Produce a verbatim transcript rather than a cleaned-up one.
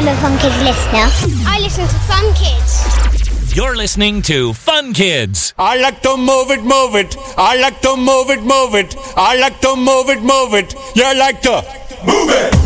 I'm a Fun Kids listener. I listen to Fun Kids. You're listening to Fun Kids. I like to move it, move it. I like to move it, move it. I like to move it, move it. You like to move it.